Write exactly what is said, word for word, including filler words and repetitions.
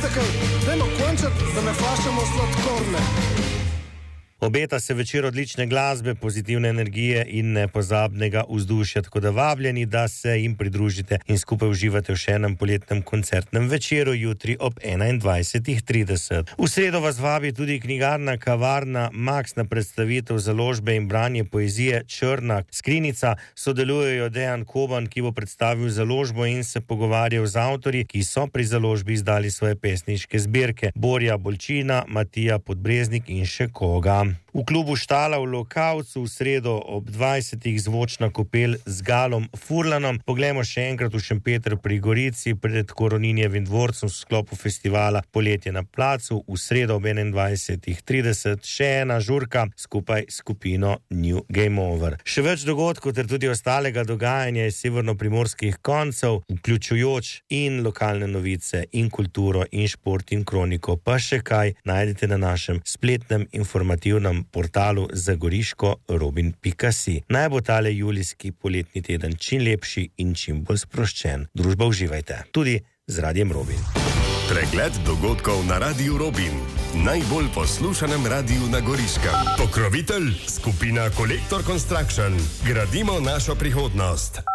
čakaj, dajmo končati, da ne fašamo sladkorne. Obeta se večer odlične glasbe, pozitivne energije in nepozabnega vzdušja, tako da vabljeni, da se jim pridružite in skupaj uživate v še enem poletnem koncertnem večeru jutri ob enaindvajset trideset. V sredo vas vabi tudi knjigarna Kavarna Max na predstavitev založbe in branje poezije Črna skrinjica. Sodelujejo Dejan Koban, ki bo predstavil založbo in se pogovarjal z avtorji, ki so pri založbi izdali svoje pesniške zbirke. Borja Bolčina, Matija Podbreznik in še koga. V klubu Štala v Lokavcu v sredo ob dvajsetih zvočna kopel z Galom Furlanom. Poglejmo še enkrat v Šempeter pri Gorici pred Koroninjevim dvorcem v sklopu festivala Poletje na placu. V sredo ob enaindvajset trideset še ena žurka skupaj s skupino New Game Over. Še več dogodkov ter tudi ostalega dogajanja iz severno-primorskih koncev, vključujoč in lokalne novice, in kulturo, in šport, in kroniko, pa še kaj najdete na našem spletnem informativnem portalu zagoriško robin pika si. Naj bo tale julijski poletni teden čim lepši in čim bolj sproščen. Družba uživajte, tudi z Radiem Robin. Pregled dogodkov na Radiu Robin, najbolj poslušanem radiju na Goriškem. Pokrovitelj skupina Kolektor Construction. Gradimo našo prihodnost.